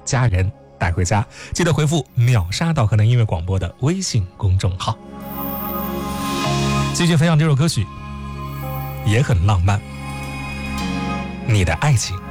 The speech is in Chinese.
家人带回家。记得回复秒杀到河南音乐广播的微信公众号。继续分享这首歌曲，也很浪漫，你的爱情。